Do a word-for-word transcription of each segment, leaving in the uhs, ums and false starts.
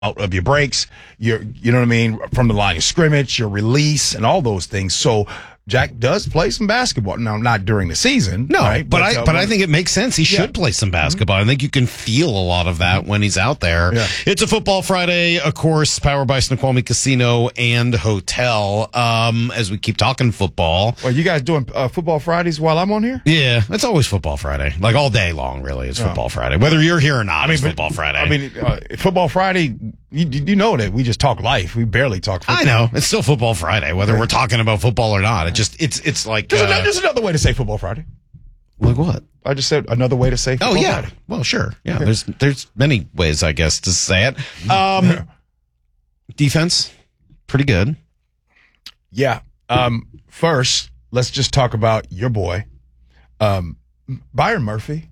out of your breaks, your, you know what I mean, from the line of scrimmage, your release, and all those things. So Jack does play some basketball. Now, not during the season. No, right? but, but I uh, but when, I think it makes sense. He yeah. should play some basketball. I think you can feel a lot of that when he's out there. Yeah. It's a Football Friday, of course, powered by Snoqualmie Casino and Hotel. Um, as we keep talking football. Well, you guys doing uh, Football Fridays while I'm on here? Yeah, it's always Football Friday. Like all day long, really, it's Football oh. Friday. Whether you're here or not, I mean, it's Football but, Friday. I mean, uh, Football Friday, you, you know that we just talk life. We barely talk football. I know. It's still Football Friday, whether we're talking about football or not. It just, it's it's like... There's, uh, another, there's another way to say Football Friday. Like what? I just said another way to say Football Oh, yeah. Friday. Well, sure. Yeah, okay. there's there's many ways, I guess, to say it. Um, yeah. Defense, pretty good. Yeah. Um, first, let's just talk about your boy. Um, Byron Murphy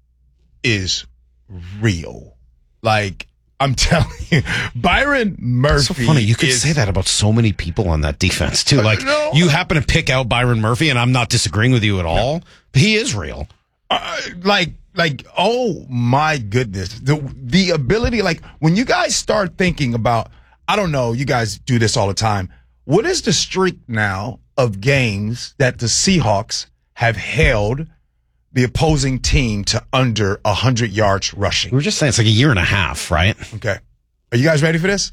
is real. Like, I'm telling you, Byron Murphy. So funny. You could is, say that about so many people on that defense, too. Like, no, you happen to pick out Byron Murphy, and I'm not disagreeing with you at all. No. But he is real. Uh, like, like, oh my goodness. The, the ability, like, when you guys start thinking about, I don't know, you guys do this all the time. What is the streak now of games that the Seahawks have held the opposing team to under one hundred yards rushing? We were just saying it's like a year and a half, right? Okay. Are you guys ready for this?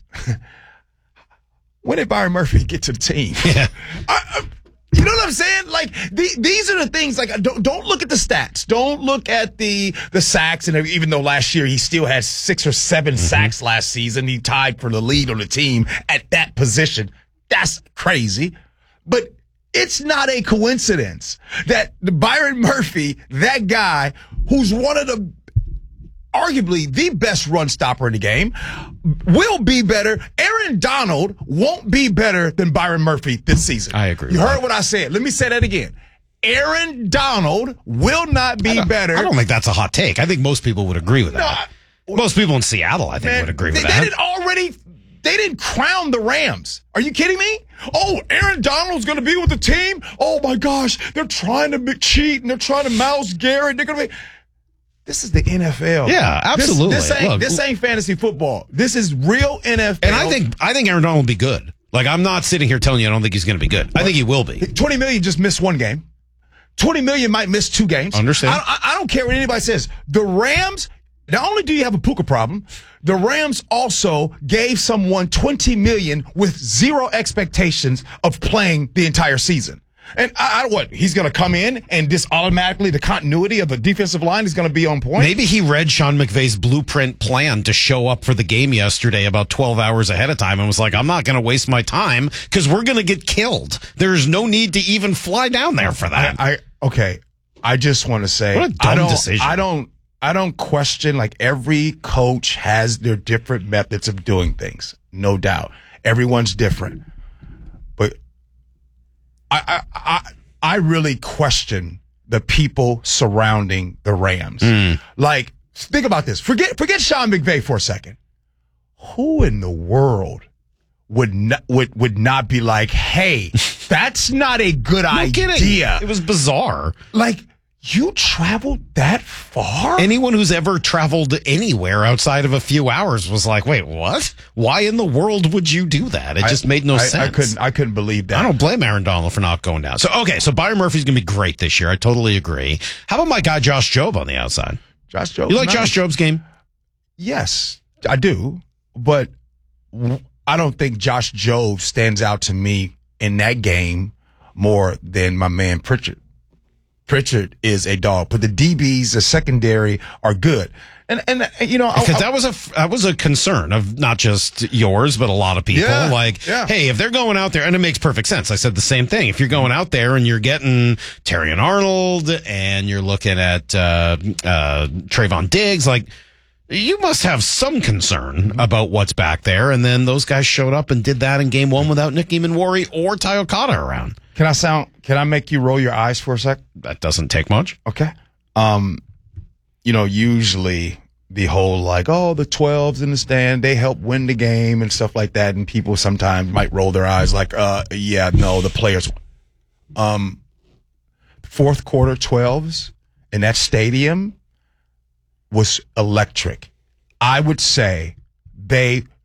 When did Byron Murphy get to the team? Yeah. I, I, you know what I'm saying? Like, the, these are the things, like, don't, don't look at the stats. Don't look at the, the sacks. And even though last year he still had six or seven mm-hmm. sacks last season, he tied for the lead on the team at that position. That's crazy. But it's not a coincidence that the Byron Murphy, that guy who's one of the, arguably the best run stopper in the game, will be better. Aaron Donald won't be better than Byron Murphy this season. I agree. You heard that. what I said. Let me say that again. Aaron Donald will not be I better. I don't think that's a hot take. I think most people would agree with that. No, most people in Seattle, I think, man, would agree they, with that. They didn't already... They didn't crown the Rams. Are you kidding me? Oh, Aaron Donald's going to be with the team? Oh, my gosh. They're trying to cheat, and they're trying to mouse Garrett. They're going to be... This is the N F L. Yeah, absolutely. This, this, ain't, Look, this ain't fantasy football. This is real N F L. And I think I think Aaron Donald will be good. Like, I'm not sitting here telling you I don't think he's going to be good. I think he will be. twenty million just missed one game. twenty million might miss two games. Understand. I, I, I don't care what anybody says. The Rams... Not only do you have a Puka problem, the Rams also gave someone twenty million dollars with zero expectations of playing the entire season. And I, I what? He's going to come in and this automatically the continuity of the defensive line is going to be on point? Maybe he read Sean McVay's blueprint plan to show up for the game yesterday about twelve hours ahead of time and was like, I'm not going to waste my time because we're going to get killed. There's no need to even fly down there for that. I, I okay. I just want to say, what a dumb I don't, decision. I don't, I don't question, like, every coach has their different methods of doing things. No doubt. Everyone's different. But I, I, I, I really question the people surrounding the Rams. Mm. Like, think about this. Forget, forget Sean McVay for a second. Who in the world would not, would, would not be like, hey, that's not a good no idea. Kidding. It was bizarre. Like, you traveled that far? Anyone who's ever traveled anywhere outside of a few hours was like, wait, what? Why in the world would you do that? It just I, made no I, sense. I couldn't I couldn't believe that. I don't blame Aaron Donald for not going down. So, okay, so Byron Murphy's going to be great this year. I totally agree. How about my guy Josh Jobe on the outside? Josh Jobe. You like nice. Josh Jobe's game? Yes, I do. But I don't think Josh Jobe stands out to me in that game more than my man Pritchard. Pritchard is a dog, but the D Bs, the secondary, are good. And, and you know, because that was a that was a concern of not just yours, but a lot of people. Yeah, like, yeah. hey, if they're going out there, and it makes perfect sense. I said the same thing. If you're going out there and you're getting Terrion Arnold and you're looking at uh, uh, Trayvon Diggs, like, you must have some concern about what's back there. And then those guys showed up and did that in game one without Nick Eamon-Worry or Ty Okada around. Can I sound? Can I make you roll your eyes for a sec? That doesn't take much. Okay. Um, you know, usually the whole like, oh, the twelves in the stand, they help win the game and stuff like that, and people sometimes might roll their eyes like, uh, yeah, no, the players. Um, fourth quarter twelves in that stadium was electric. I would say they